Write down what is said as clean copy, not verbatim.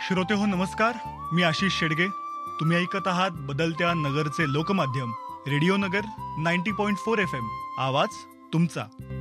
श्रोते हो नमस्कार, मी आशिष शेडगे. तुम्ही ऐकत आहात बदलत्या नगरचे लोकमाध्यम रेडिओ नगर 90.4 FM. आवाज तुमचा.